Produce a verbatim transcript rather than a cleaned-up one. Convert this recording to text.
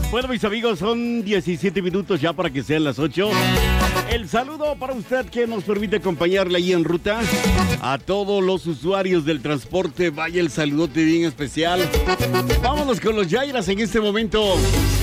Bueno, mis amigos, son diecisiete minutos ya para que sean las ocho. El saludo para usted que nos permite acompañarle ahí en ruta. A todos los usuarios del transporte, vaya el saludote bien especial. Vámonos con los Yairas en este momento.